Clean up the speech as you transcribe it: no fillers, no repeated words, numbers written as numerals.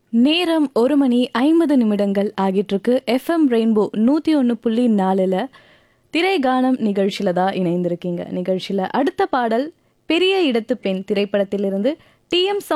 நேரம் 1:50 ஆகிட்டு இருக்கு. எஃப்எம் ரெயின்போ 101.4ல திரைகானம் நிகழ்ச்சியில தான் இணைந்திருக்கீங்க. நிகழ்ச்சியில அடுத்த பாடல் பெரிய இடத்து பெண் திரைப்படத்திலிருந்து டி எம்